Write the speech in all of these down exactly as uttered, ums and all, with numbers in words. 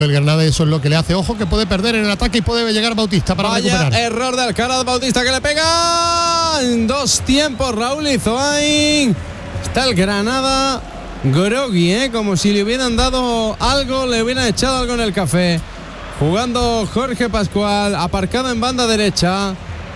El Granada, eso es lo que le hace. Ojo que puede perder en el ataque y puede llegar Bautista para Vaya recuperar. Error de Alcaraz, Bautista que le pega en dos tiempos. Raúl Izoain. Está el Granada groggy, ¿eh? Como si le hubieran dado algo, le hubieran echado algo en el café. Jugando Jorge Pascual, aparcado en banda derecha.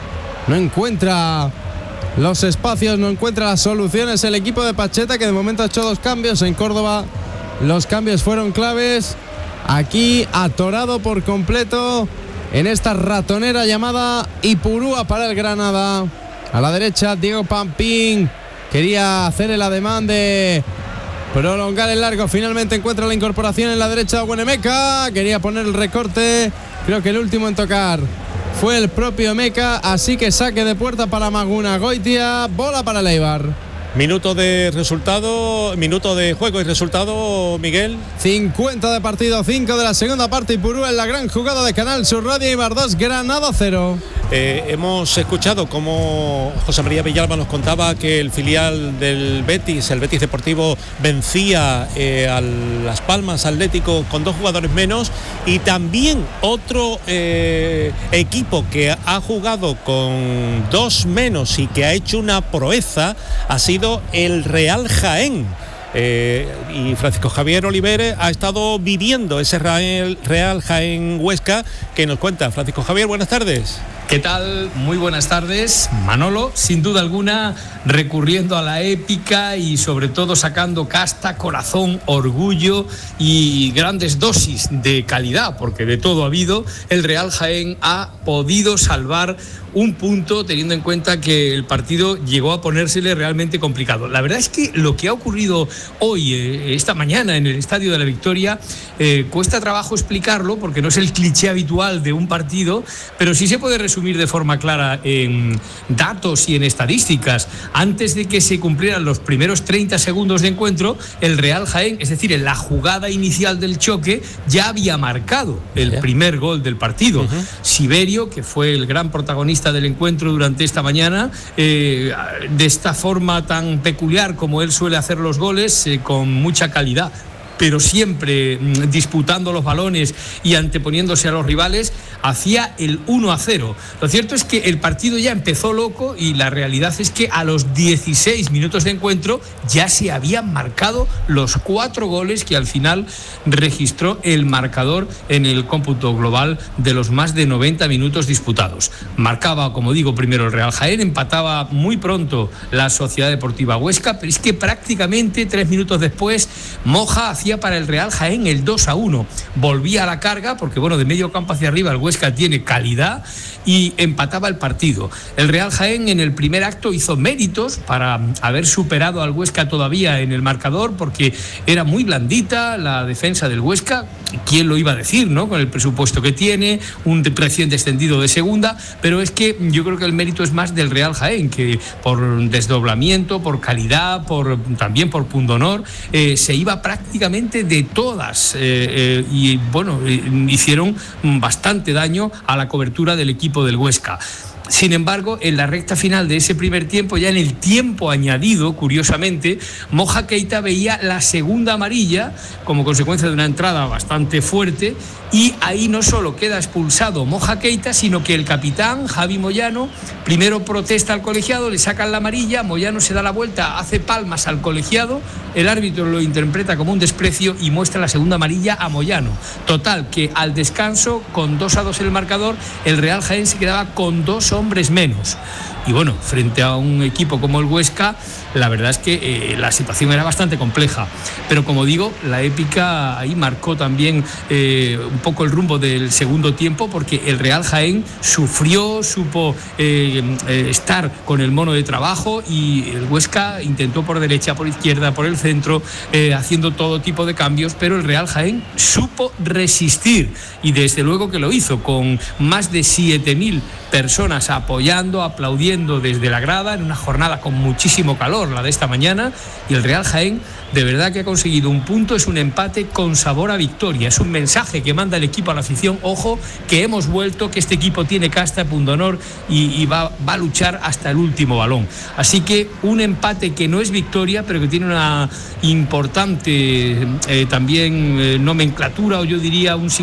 No encuentra los espacios, no encuentra las soluciones el equipo de Pacheta, que de momento ha hecho dos cambios. En Córdoba los cambios fueron claves. Aquí atorado por completo en esta ratonera llamada Ipurúa para el Granada. A la derecha Diego Pampín quería hacer el ademán de prolongar el largo. Finalmente encuentra la incorporación en la derecha de Guanemeca. Quería poner el recorte. Creo que el último en tocar fue el propio Meca. Así que saque de puerta para Maguna Goitia. Bola para el Eibar. Minuto de resultado, minuto de juego y resultado, Miguel. cincuenta de partido, cinco de la segunda parte. Ipurúa en la gran jugada de Canal Sur Radio. Eibar dos, Granada cero. Eh, hemos escuchado cómo José María Villalba nos contaba que el filial del Betis, el Betis Deportivo, vencía eh, a Las Palmas Atlético con dos jugadores menos, y también otro eh, equipo que ha jugado con dos menos y que ha hecho una proeza ha sido el Real Jaén. Eh, y Francisco Javier Oliveres ha estado viviendo ese Real, Real Jaén Huesca, que nos cuenta. Francisco Javier, buenas tardes. ¿Qué tal? Muy buenas tardes, Manolo. Sin duda alguna, recurriendo a la épica y sobre todo sacando casta, corazón, orgullo y grandes dosis de calidad, porque de todo ha habido, el Real Jaén ha podido salvar un punto, teniendo en cuenta que el partido llegó a ponérsele realmente complicado. La verdad es que lo que ha ocurrido hoy, eh, esta mañana, en el Estadio de la Victoria, eh, cuesta trabajo explicarlo, porque no es el cliché habitual de un partido, pero sí se puede resumir de forma clara en datos y en estadísticas. Antes de que se cumplieran los primeros treinta segundos de encuentro, el Real Jaén, es decir, en la jugada inicial del choque, ya había marcado el primer gol del partido. Uh-huh. Siberio, que fue el gran protagonista del encuentro durante esta mañana, eh, de esta forma tan peculiar como él suele hacer los goles, eh, con mucha calidad, pero siempre mmm, disputando los balones y anteponiéndose a los rivales, hacía el uno a cero. Lo cierto es que el partido ya empezó loco, y la realidad es que a los dieciséis minutos de encuentro ya se habían marcado los cuatro goles que al final registró el marcador en el cómputo global de los más de noventa minutos disputados. Marcaba, como digo, primero el Real Jaén, empataba muy pronto la Sociedad Deportiva Huesca, pero es que prácticamente tres minutos después Moja hacía para el Real Jaén el dos a uno. Volvía a la carga, porque bueno, de medio campo hacia arriba el Huesca tiene calidad, y empataba el partido. El Real Jaén en el primer acto hizo méritos para haber superado al Huesca todavía en el marcador, porque era muy blandita la defensa del Huesca. ¿Quién lo iba a decir, no? Con el presupuesto que tiene, un recién descendido de segunda, pero es que yo creo que el mérito es más del Real Jaén, que por desdoblamiento, por calidad, por también por pundonor, eh, se iba prácticamente de todas, eh, eh, y bueno, eh, hicieron bastante daño a la cobertura del equipo del Huesca. Sin embargo, en la recta final de ese primer tiempo, ya en el tiempo añadido, curiosamente, Moja Keita veía la segunda amarilla como consecuencia de una entrada bastante fuerte, y ahí no solo queda expulsado Moja Keita, sino que el capitán, Javi Moyano, primero protesta al colegiado, le sacan la amarilla, Moyano se da la vuelta, hace palmas al colegiado, el árbitro lo interpreta como un desprecio y muestra la segunda amarilla a Moyano. Total, que al descanso, con dos a dos en el marcador, el Real Jaén se quedaba con dos hombres menos. Y bueno, frente a un equipo como el Huesca, la verdad es que eh, la situación era bastante compleja. Pero como digo, la épica ahí marcó también eh, un poco el rumbo del segundo tiempo, porque el Real Jaén sufrió, supo eh, eh, estar con el mono de trabajo, y el Huesca intentó por derecha, por izquierda, por el centro, eh, haciendo todo tipo de cambios, pero el Real Jaén supo resistir, y desde luego que lo hizo, con más de siete mil personas apoyando, aplaudiendo desde la grada, en una jornada con muchísimo calor, la de esta mañana, y el Real Jaén de verdad que ha conseguido un punto, es un empate con sabor a victoria, es un mensaje que manda el equipo a la afición: ojo, que hemos vuelto, que este equipo tiene casta, pundonor, y, y va, va a luchar hasta el último balón. Así que un empate que no es victoria, pero que tiene una importante eh, también eh, nomenclatura, o yo diría un